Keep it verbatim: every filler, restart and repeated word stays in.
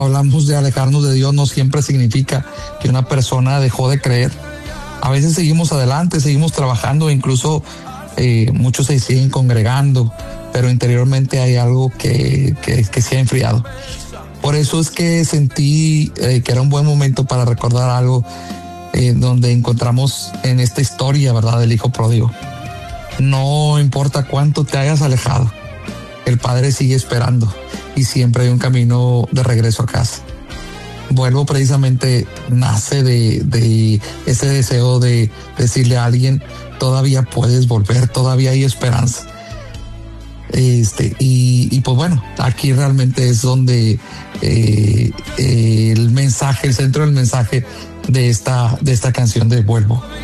hablamos de alejarnos de Dios, no siempre significa que una persona dejó de creer. A veces seguimos adelante, seguimos trabajando, incluso eh, muchos se siguen congregando, pero interiormente hay algo que, que, que se ha enfriado. Por eso es que sentí eh, que era un buen momento para recordar algo eh, donde encontramos en esta historia, ¿verdad?, del hijo pródigo. No importa cuánto te hayas alejado, el Padre sigue esperando y siempre hay un camino de regreso a casa. Vuelvo precisamente, nace de, de ese deseo de decirle a alguien, todavía puedes volver, todavía hay esperanza. Este, y, y pues bueno, aquí realmente es donde eh, eh, el mensaje, el centro del mensaje de esta, de esta canción de Vuelvo.